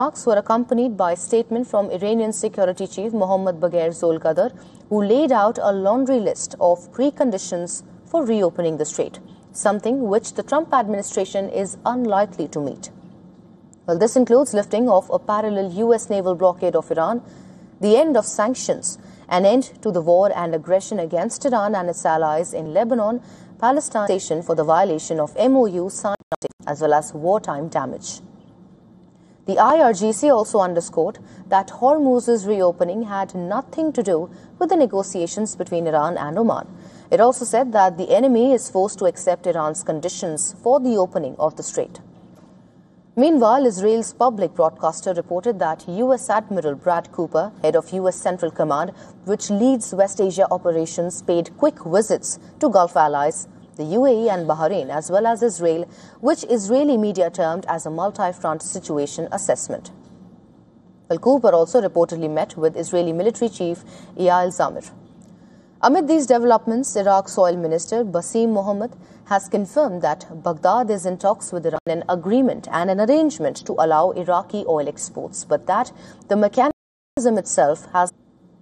Remarks were accompanied by a statement from Iranian Security Chief Mohammad Bagher Zolgadar, who laid out a laundry list of preconditions for reopening the strait, something which the Trump administration is unlikely to meet. Well, this includes lifting of a parallel U.S. naval blockade of Iran, the end of sanctions, an end to the war and aggression against Iran and its allies in Lebanon, Palestine for the violation of MOU signed, as well as wartime damage. The IRGC also underscored that Hormuz's reopening had nothing to do with the negotiations between Iran and Oman. It also said that the enemy is forced to accept Iran's conditions for the opening of the strait. Meanwhile, Israel's public broadcaster reported that U.S. Admiral Brad Cooper, head of U.S. Central Command, which leads West Asia operations, paid quick visits to Gulf allies, the UAE and Bahrain, as well as Israel, which Israeli media termed as a multi-front situation assessment. Well, Cooper also reportedly met with Israeli military chief Eyal Zamir. Amid these developments, Iraq's oil minister Basim Mohammed has confirmed that Baghdad is in talks with Iran an agreement and an arrangement to allow Iraqi oil exports, but that the mechanism itself has.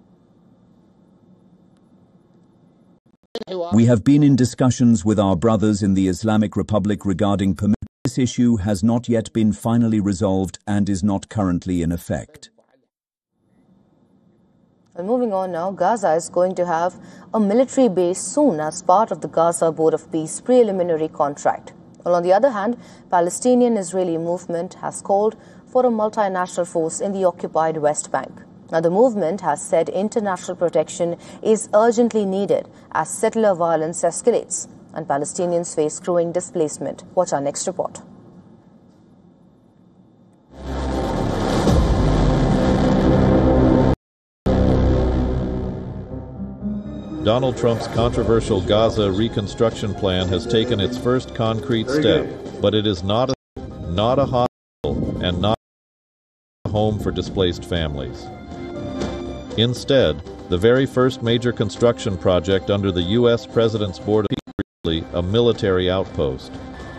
We have been in discussions with our brothers in the Islamic Republic regarding permits. This issue has not yet been finally resolved and is not currently in effect. Well, moving on now, Gaza is going to have a military base soon as part of the Gaza Board of Peace preliminary contract. Well, on the other hand, Palestinian-Israeli movement has called for a multinational force in the occupied West Bank. Now, the movement has said international protection is urgently needed as settler violence escalates and Palestinians face growing displacement. Watch our next report. Donald Trump's controversial Gaza reconstruction plan has taken its first concrete step, but it is not a hospital and not a home for displaced families. Instead, the very first major construction project under the U.S. President's Board of Peace, a military outpost.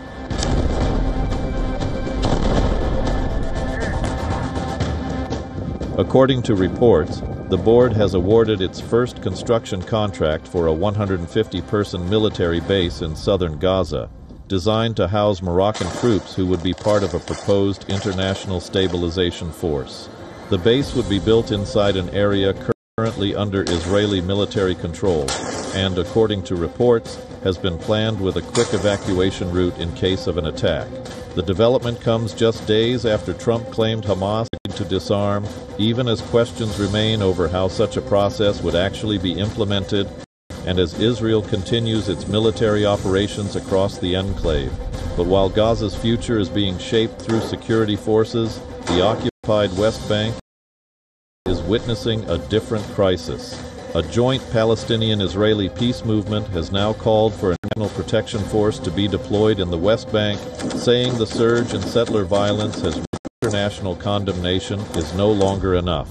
According to reports, the board has awarded its first construction contract for a 150-person military base in southern Gaza, designed to house Moroccan troops who would be part of a proposed international stabilization force. The base would be built inside an area currently under Israeli military control and, according to reports, has been planned with a quick evacuation route in case of an attack. The development comes just days after Trump claimed Hamas to disarm, even as questions remain over how such a process would actually be implemented, and as Israel continues its military operations across the enclave. But while Gaza's future is being shaped through security forces, the occupied West Bank is witnessing a different crisis. A joint Palestinian-Israeli peace movement has now called for a national protection force to be deployed in the West Bank, saying the surge in settler violence has reached international condemnation is no longer enough.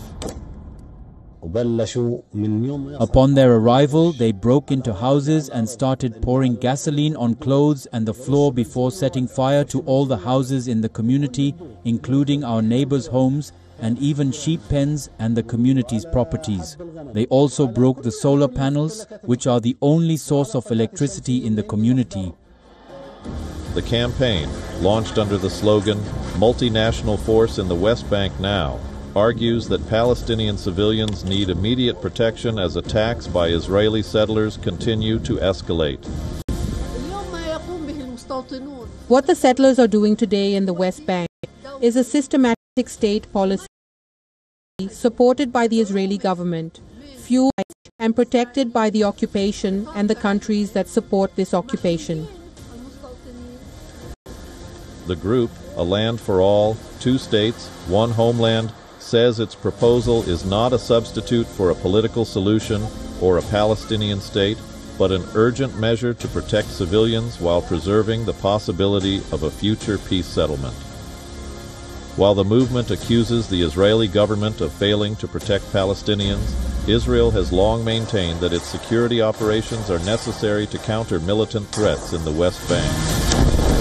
Upon their arrival, they broke into houses and started pouring gasoline on clothes and the floor before setting fire to all the houses in the community, including our neighbors' homes and even sheep pens and the community's properties. They also broke the solar panels, which are the only source of electricity in the community. The campaign, launched under the slogan, Multinational Force in the West Bank Now, argues that Palestinian civilians need immediate protection as attacks by Israeli settlers continue to escalate. What the settlers are doing today in the West Bank is a systematic state policy supported by the Israeli government, fueled and protected by the occupation and the countries that support this occupation. The group, A Land for All, 2 states, 1 homeland, says its proposal is not a substitute for a political solution or a Palestinian state, but an urgent measure to protect civilians while preserving the possibility of a future peace settlement. While the movement accuses the Israeli government of failing to protect Palestinians, Israel has long maintained that its security operations are necessary to counter militant threats in the West Bank.